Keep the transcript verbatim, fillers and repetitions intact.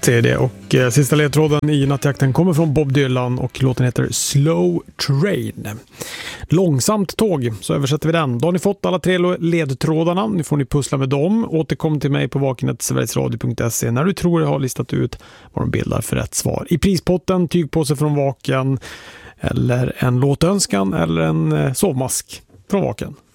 är det. Och eh, sista ledtråden i nattjakten kommer från Bob Dylan och låten heter Slow Train. Långsamt tåg, så översätter vi den. Då har ni fått alla tre ledtrådarna. Nu får ni pussla med dem. Återkom till mig på vakenet sverigesradio punkt se när du tror jag har listat ut vad de bildar för rätt svar. I prispotten, tygpåse från Vaken, eller en låtönskan eller en eh, sovmask från Vaken.